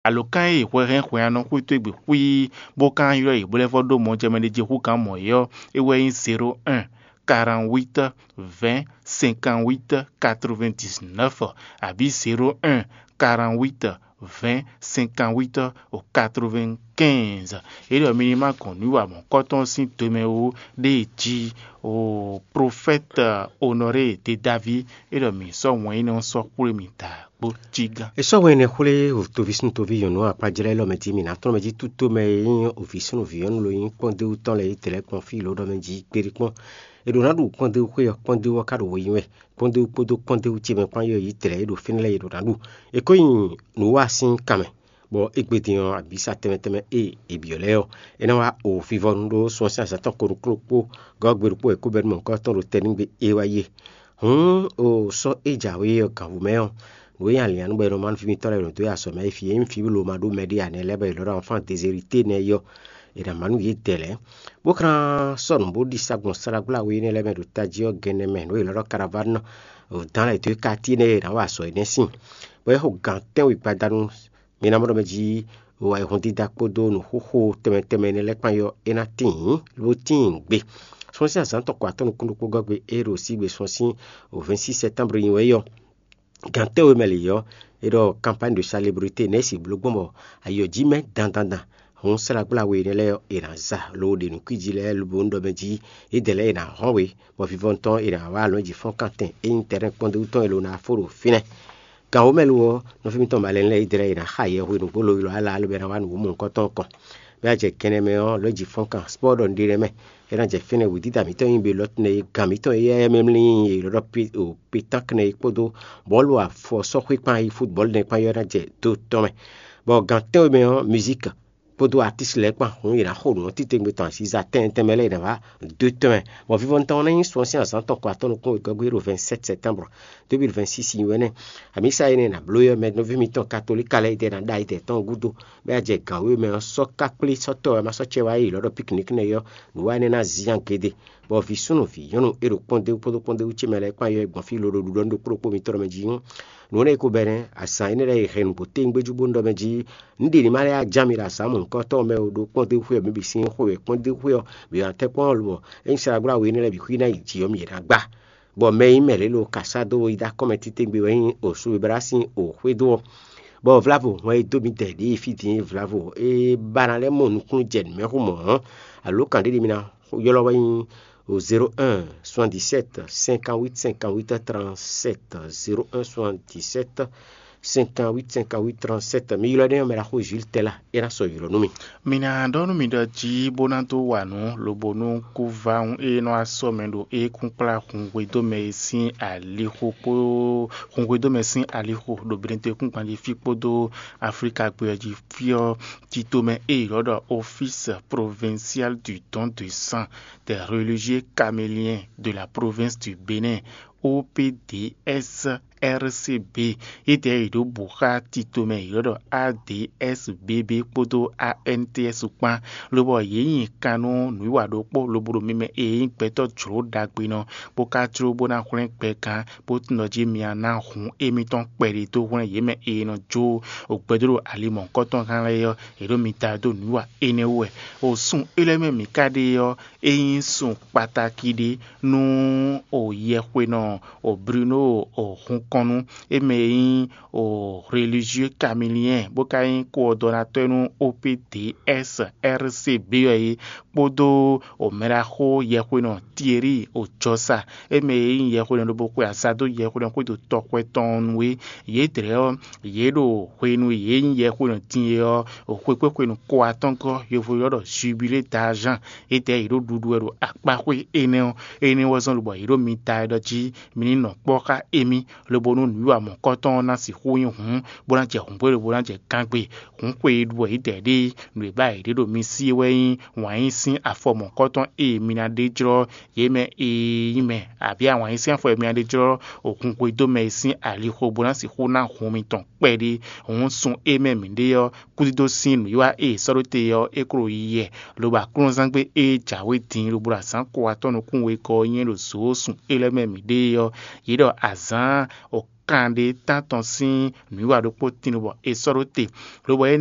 alokan e hwehen hweano hwito egbe hwi bokan yo e bolevo do mo jemede je hukan mo yo ewe 01 48 20 58 99 abi 01 48 20 58 au 95 et le minimum connu à mon coton sin temeo de ji au prophète honoré de David et le ministre moyen so pour mita botiga e so wene khule o to visun to vi yono apa jere lo meti mina to meji tutto me o visun vion lo yin ponde o ton le tele confie lo do meji perikon e do nadu ponde o kwe ponde o kado wo yin we ponde o podo ponde o ti me pan yo yi tele e do fin le do nadu e ko yin no wa sin kame bo egbedian abisa temeteme e bioleo e na wa o vivondo so sa to ko kropo gogberu po e ko ben mon ko ton ro teningbe e waye o so e jawe o kawumeo we alian be roman fi mitore no to ya so me fi en fi lo madu media ne lebe lo enfant déshérité ne yo e da manu ye tele bokran son bo di sagon saragula we ne lebe do tajio geneme no lo caravane dans les deux quartiers ne na wa so ne sin bo ho ganten we padanu mina mo meji wa e hondi dakpodo no ho temeteme ne le pan yo enatin lo tin gbe so si asanto kwa ton kundu ko gbe ero si be so si au 26 septembre yin we yo Gante o melio edo campagne de salubrité nesi blogombo ayo jime dandanda on sala bla we ne le ina za lo de no kujile lu bondo meji e de le na howe bo vivonton ina wa lo ji fon kantin e internet ponde uton elo na foro fine ga o melu no fimi to malen le dire ina haye ho no bolo lo ala lo bera wan mo ko ton ko ba je keneme o lo ji fon kan sport on dire me era je fine we dida mi to yin be lot ne gamito ye memli lo pi o pitak ne podo bolo a fo so kwi pan football ne pan yo na je to to me bo gante o me musique podo artiste le pan on ira ho no ti tengbe tan si za temele na va de temps bo vivon ton en soixante sans to kwa ton ko ko 27 septembre 2026 yene amisa ene na bloyo me no vimi ton catholique ala ide na dai te ton gudo be je gawe me so kakli so to ma so chewa yi lo picnic ne yo no wa ne na zian kede bo vi sunu vi yono ero ponde ponde uchi mele kwa yo gbon fi lo do do pro mi to meji no ne ko bene asaine re hen bo tengbe ju bondo meji ndi ni mare a jamira samu ko to me do ponde hu e bi sin hu e ponde hu bi ante pon lo en sha gura we ne le bi hu na ji o mi ra gba bo me imele lo kasado ida kometi tengbe we o su brasin o hwedo bo vlavo we do mi de di fiti vlavo e banale mon kun jen me humo alo kan de mina yolo we au 01 77 58 58 37 01 77 58 58 37 milionnaire me la ho Gilles era so yiro numi mina donu mi da ji bonanto wanu lo bonu ku va e no asomendo e kunpla kunwe do mesin aliho po kunwe do mesin aliho do brente kunpan di fipo do Africa gbe ji fio tito me e rodo office provincial du don de sang des religieux caméliens de la province du Bénin OPDS RCB ite ido buka titome ido ADSBB podo ANTS pa lobo yin kanu nuwa do po loboro mime e peto jro dagbino boka jro bona kwen pekan botno ji miana hun emiton pere to won yeme e no jo ogbedoro alimon koton kan le ido mita do nuwa enewe o sun eleme mi kade yo eyin sun pataki de nu o yekwe no o Bruno o konu emeyin o religieux camélien bokayin coordonnateur nu OPDS RCB podo o meraho yekweno Thierry o Josa emeyin yekweno do bokwe asado yekweno ko do tokweton we yetre yedo kwenu yin yekweno tinyo o kwekwenu ko atonko yevo yodo jubilé d'argent ete ido duduero akpakwe ene wazon lo bo ido mita do ji minino poka emi le bonu nuwa mon koton na si huyin hun bona je hun bo bona je kangbe hun kwe do idede nu ba ide do mi si weyin wan sin afo mon koton e mina de jro yeme e yime abi awon sin afo mi ade jro okun kwe do me sin ali ho bona si hu na hun mi ton pede hun sun e me mi de yo kudido sin nuwa e sorote yo e kro ye lo ba krun sangbe e jawe tin lo bura san ko atonu kun we ko yin lo so sun eleme mi de yo yido azan o kan de tanton sin nuwa do potinu bo e sorote lo bo